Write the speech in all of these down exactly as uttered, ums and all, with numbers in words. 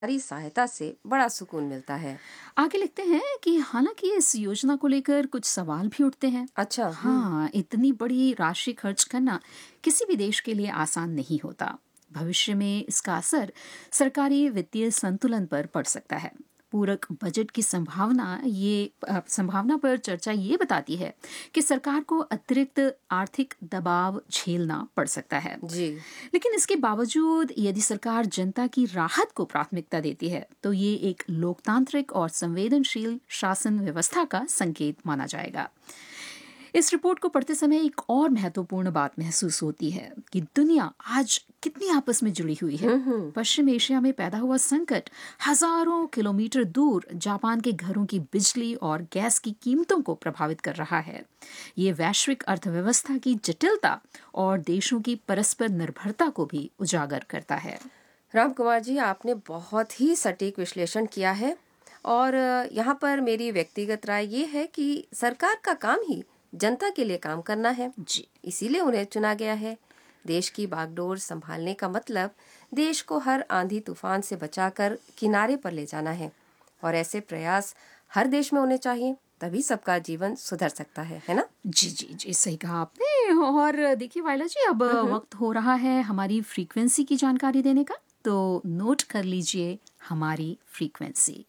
सरकारी सहायता से बड़ा सुकून मिलता है। आगे लिखते हैं कि हालांकि इस योजना को लेकर कुछ सवाल भी उठते हैं। अच्छा। हम्म। हाँ, इतनी बड़ी राशि खर्च करना किसी भी देश के लिए आसान नहीं होता। भविष्य में इसका असर सरकारी वित्तीय संतुलन पर पड़ सकता है। पूरक बजट की संभावना ये अ, संभावना पर चर्चा ये बताती है कि सरकार को अतिरिक्त आर्थिक दबाव झेलना पड़ सकता है। जी। लेकिन इसके बावजूद यदि सरकार जनता की राहत को प्राथमिकता देती है तो ये एक लोकतांत्रिक और संवेदनशील शासन व्यवस्था का संकेत माना जाएगा। इस रिपोर्ट को पढ़ते समय एक और महत्वपूर्ण बात महसूस होती है कि दुनिया आज कितनी आपस में जुड़ी हुई है। हम्म। पश्चिम एशिया में पैदा हुआ संकट हजारों किलोमीटर दूर जापान के घरों की बिजली और गैस की कीमतों को प्रभावित कर रहा है। ये वैश्विक अर्थव्यवस्था की जटिलता और देशों की परस्पर निर्भरता को भी उजागर करता है। राम कुमार जी, आपने बहुत ही सटीक विश्लेषण किया है और यहाँ पर मेरी व्यक्तिगत राय ये है कि सरकार का काम ही जनता के लिए काम करना है। जी, इसीलिए उन्हें चुना गया है। देश की बागडोर संभालने का मतलब देश को हर आंधी तूफान से बचाकर किनारे पर ले जाना है और ऐसे प्रयास हर देश में होने चाहिए, तभी सबका जीवन सुधर सकता है है ना? जी, जी, जी, सही कहा आपने। और देखिए वायला जी, अब वक्त हो रहा है हमारी फ्रीक्वेंसी की जानकारी देने का, तो नोट कर लीजिए हमारी फ्रीक्वेंसी।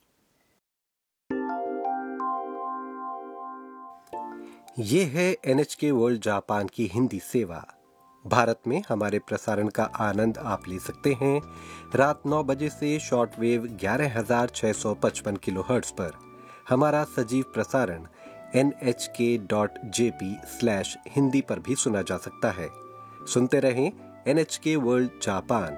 ये है एन एच के वर्ल्ड जापान की हिंदी सेवा। भारत में हमारे प्रसारण का आनंद आप ले सकते हैं रात नौ बजे से शॉर्टवेव ग्यारह हजार छह सौ पचपन किलोहर्ट्ज पर। हमारा सजीव प्रसारण एन एच के dot J P slash Hindi पर भी सुना जा सकता है। सुनते रहें एन एच के वर्ल्ड जापान।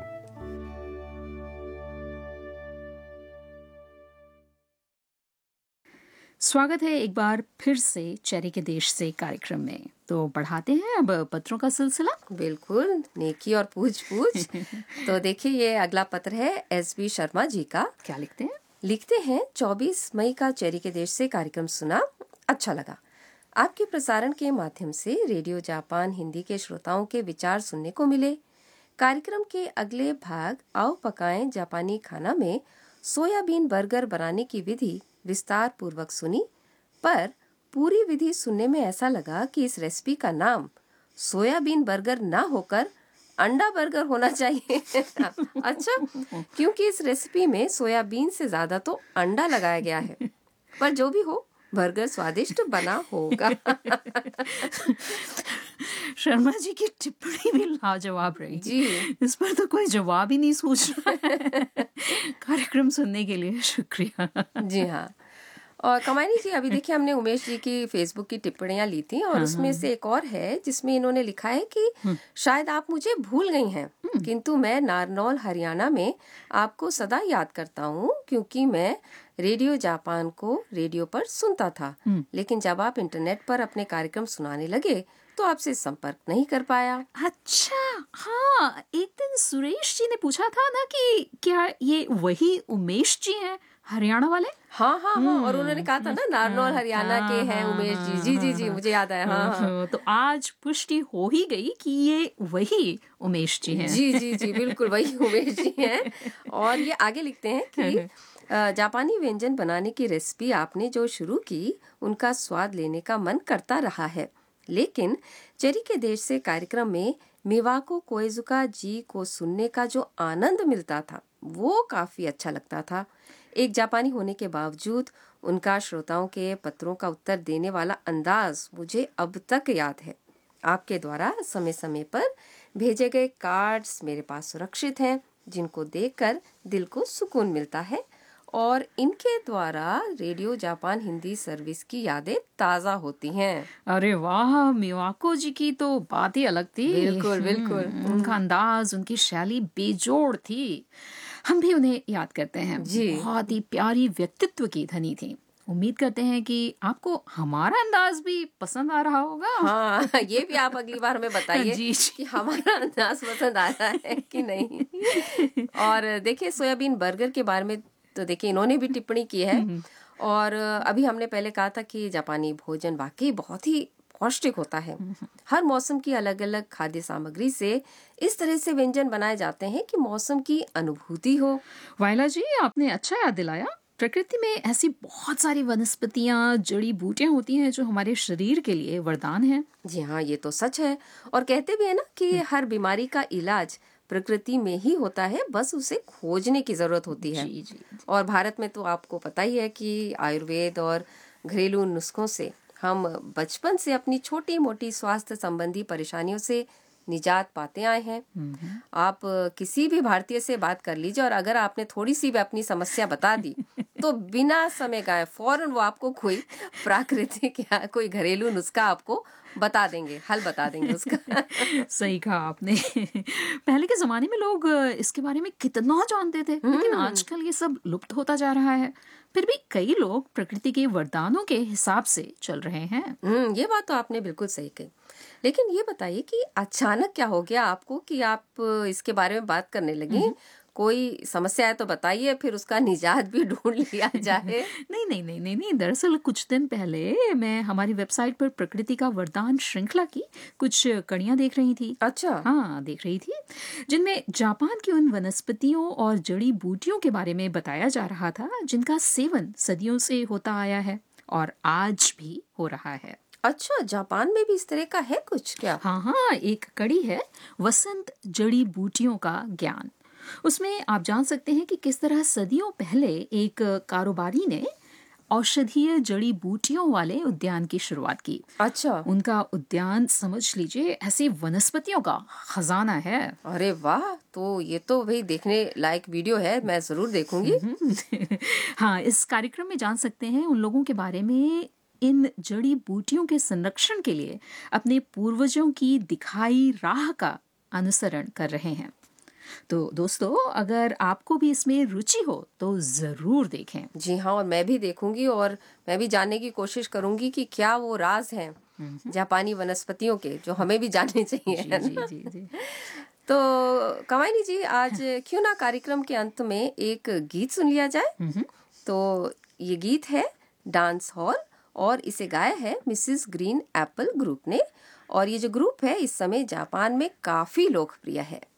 स्वागत है एक बार फिर से चेरी के देश से कार्यक्रम में। तो बढ़ाते हैं अब पत्रों का सिलसिला। बिल्कुल, नेकी और पूछ पूछ। तो देखिए, ये अगला पत्र है एस बी शर्मा जी का। क्या लिखते हैं? लिखते हैं, चौबीस मई का चेरी के देश से कार्यक्रम सुना, अच्छा लगा। आपके प्रसारण के माध्यम से रेडियो जापान हिंदी के श्रोताओं के विचार सुनने को मिले। कार्यक्रम के अगले भाग आओ पकाएं जापानी खाना में सोयाबीन बर्गर बनाने की विधि विस्तार पूर्वक सुनी, पर पूरी विधि सुनने में ऐसा लगा कि इस रेसिपी का नाम सोयाबीन बर्गर ना होकर अंडा बर्गर होना चाहिए। अच्छा, क्योंकि इस रेसिपी में सोयाबीन से ज्यादा तो अंडा लगाया गया है, पर जो भी हो बर्गर स्वादिष्ट बना होगा। शर्मा जी की टिप्पणी भी लाजवाब रही जी। इस पर तो कोई जवाब ही नहीं सोच रहा है। कार्यक्रम सुनने के लिए शुक्रिया। जी हाँ। और कमानी जी, अभी देखिए, हमने उमेश जी की फेसबुक की टिप्पणियां ली थी और उसमें से एक और है जिसमें इन्होंने लिखा है कि शायद आप मुझे भूल गई हैं, किंतु मैं नारनौल हरियाणा में आपको सदा याद करता हूँ, क्योंकि मैं रेडियो जापान को रेडियो पर सुनता था, लेकिन जब आप इंटरनेट पर अपने कार्यक्रम सुनाने लगे तो आपसे संपर्क नहीं कर पाया। अच्छा, हाँ, एक दिन सुरेश जी ने पूछा था ना कि क्या ये वही उमेश जी हैं हरियाणा वाले? हाँ हाँ हाँ, और उन्होंने कहा था ना नारनौल हरियाणा के हैं उमेश जी। जी जी जी, मुझे याद आया। हाँ हाँ, तो आज पुष्टि हो ही गई कि ये वही उमेश जी हैं। जी जी जी, बिल्कुल वही उमेश जी हैं। और ये आगे लिखते हैं कि अ, जापानी व्यंजन बनाने की रेसिपी आपने जो शुरू की, उनका स्वाद लेने का मन करता रहा है, लेकिन चेरी के देश से कार्यक्रम में मिवाको कोएजुका जी को सुनने का जो आनंद मिलता था वो काफी अच्छा लगता था। एक जापानी होने के बावजूद उनका श्रोताओं के पत्रों का उत्तर देने वाला अंदाज मुझे अब तक याद है। आपके द्वारा समय समय पर भेजे गए कार्ड्स मेरे पास सुरक्षित हैं, जिनको देखकर दिल को सुकून मिलता है और इनके द्वारा रेडियो जापान हिंदी सर्विस की यादें ताज़ा होती हैं। अरे वाह, मिवाको जी की तो बात ही अलग थी। बिल्कुल बिल्कुल। हम्म, उनका अंदाज, उनकी शैली बेजोड़ थी। हम भी उन्हें याद करते हैं। जी। बहुत ही प्यारी व्यक्तित्व की धनी थी। उम्मीद करते हैं कि आपको हमारा अंदाज भी पसंद आ रहा होगा। हाँ, ये भी आप अगली बार हमें बताइए जी, जी। कि हमारा अंदाज पसंद आ रहा है कि नहीं। और देखिए, सोयाबीन बर्गर के बारे में तो देखिए इन्होंने भी टिप्पणी की है। और अभी हमने पहले कहा था कि जापानी भोजन वाकई बहुत ही पौष्टिक होता है। हर मौसम की अलग अलग खाद्य सामग्री से इस तरह से व्यंजन बनाए जाते हैं कि मौसम की अनुभूति हो। वायला जी, आपने अच्छा याद दिलाया। प्रकृति में ऐसी बहुत सारी वनस्पतियां, जड़ी बूटियां होती हैं जो हमारे शरीर के लिए वरदान हैं। जी हाँ, ये तो सच है। और कहते भी है ना कि हर बीमारी का इलाज प्रकृति में ही होता है, बस उसे खोजने की जरूरत होती है। जी जी। और भारत में तो आपको पता ही है कि आयुर्वेद और घरेलू नुस्खों से हम बचपन से अपनी छोटी मोटी स्वास्थ्य संबंधी परेशानियों से निजात पाते आए हैं। आप किसी भी भारतीय से बात कर लीजिए और अगर आपने थोड़ी सी भी अपनी समस्या बता दी तो बिना समय गए फौरन वो आपको कोई प्राकृतिक या कोई घरेलू नुस्खा आपको बता देंगे, हल बता देंगे उसका। सही कहा आपने। पहले के जमाने में लोग इसके बारे में कितना जानते थे, लेकिन आजकल ये सब लुप्त होता जा रहा है। फिर भी कई लोग प्रकृति के वरदानों के हिसाब से चल रहे हैं। हम्म ये बात तो आपने बिल्कुल सही कही। लेकिन ये बताइए कि अचानक क्या हो गया आपको कि आप इसके बारे में बात करने लगी? कोई समस्या है तो बताइए, फिर उसका निजात भी ढूंढ लिया जाए। नहीं नहीं नहीं नहीं नहीं दरअसल कुछ दिन पहले मैं हमारी वेबसाइट पर प्रकृति का वरदान श्रृंखला की कुछ कड़ियां देख रही थी। अच्छा। हाँ, देख रही थी, जिनमें जापान की उन वनस्पतियों और जड़ी बूटियों के बारे में बताया जा रहा था जिनका सेवन सदियों से होता आया है और आज भी हो रहा है। अच्छा, जापान में भी इस तरह का है कुछ क्या? हाँ हाँ, एक कड़ी है वसंत जड़ी बूटियों का ज्ञान। उसमें आप जान सकते हैं कि किस तरह सदियों पहले एक कारोबारी ने औषधीय जड़ी बूटियों वाले उद्यान की शुरुआत की। अच्छा। उनका उद्यान समझ लीजिए ऐसी वनस्पतियों का खजाना है। अरे वाह, तो ये तो भाई देखने लायक वीडियो है, मैं जरूर देखूंगी। हाँ, इस कार्यक्रम में जान सकते हैं उन लोगों के बारे में इन जड़ी बूटियों के संरक्षण के लिए अपने पूर्वजों की दिखाई राह का अनुसरण कर रहे हैं। तो दोस्तों, अगर आपको भी इसमें रुचि हो तो जरूर देखें। जी हाँ, और मैं भी देखूंगी और मैं भी जानने की कोशिश करूंगी कि क्या वो राज हैं जापानी वनस्पतियों के जो हमें भी जानने चाहिए। जी, जी, जी, जी। तो कमाइनी जी, आज क्यों ना कार्यक्रम के अंत में एक गीत सुन लिया जाए। तो ये गीत है डांस हॉल और इसे गाया है मिसेस ग्रीन एप्पल ग्रुप ने। और ये जो ग्रुप है इस समय जापान में काफी लोकप्रिय है।